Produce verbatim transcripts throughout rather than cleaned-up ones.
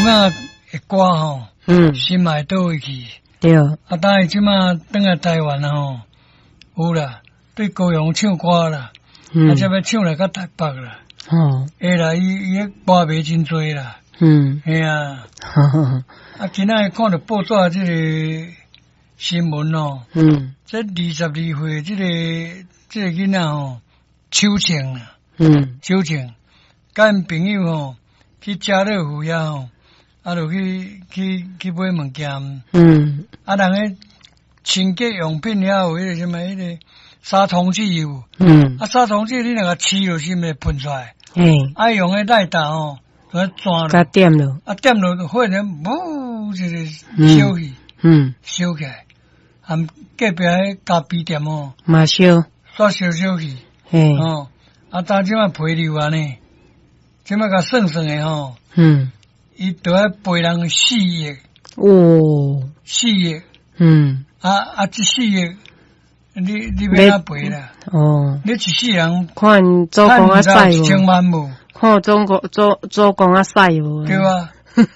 仔的歌吼，嗯，心脉倒位去。对。啊，当然即马转来台湾吼，有啦，对高雄唱歌啦，嗯，啊，则要唱来到台北啦。哦。会啦，伊伊个歌迷真多啦。嗯。嘿啊。啊，今仔看到报纸即个新闻哦。嗯。这二十二岁即个即个囡仔吼，秋晴啦。嗯。秋晴，甲因朋友吼去家乐福遐吼。啊，就去去去买物件，嗯，啊，人个清洁用品遐有迄个什么迄个杀虫剂有，嗯，啊，杀虫剂你那个吸落去咪喷出来，嗯，啊，用个赖打吼，给它抓了，点了，啊，点了，忽然间呜，就是烧去，嗯，烧起来，含隔壁迄咖啡店哦，嘛烧，煞烧烧去，嘿，哦，啊，当即摆赔流安尼，即摆甲算算的吼，嗯。伊都要赔人四亿哦，四亿，嗯，啊啊，这四亿，你你要哪赔啦？哦，你一世人看做工啊使一千万无？看做工做做工啊使无？对啊，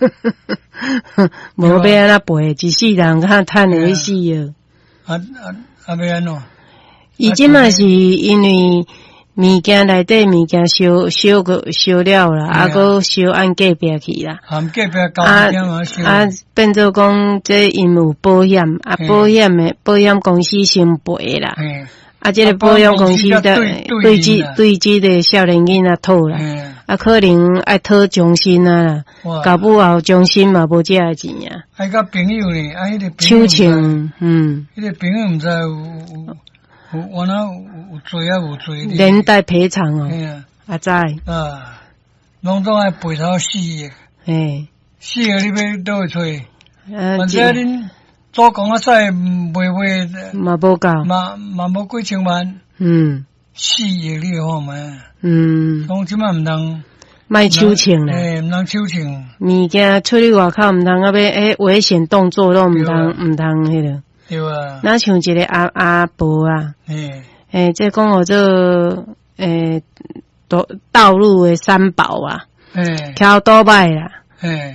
无要安那赔，一世人看赚了四亿。啊啊啊！要安怎？伊即嘛是因为。物件内底物件烧烧个烧了啦，啊，搁烧按隔壁去啦。按隔壁交物件嘛烧。啊，变做讲这因有保险，啊，保险的保险公司先赔啦。啊，这个保险公司的对这对这个少年囡仔讨啦。啊，可能爱讨奖金啊啦，搞不好奖金嘛无这个钱啊。还甲朋友呢，啊，迄个秋情，嗯，迄个朋友毋知有有。有我那有有罪啊，有罪的。连带赔偿哦。嘿啊，啊知啊，拢总爱赔到四亿。嘿，四亿你要倒去找？反正恁做工啊使卖卖嘛无够，嘛嘛无几千万。嗯，四亿你看嘛。嗯，讲即摆毋通卖手情啦，诶，毋通手情。物件出去外口毋通啊，要诶危险动作都毋通毋通迄个。对啊，那像一个阿阿伯啊，诶，诶，这讲我这诶道道路的三宝啊，诶，挑倒摆啦，诶。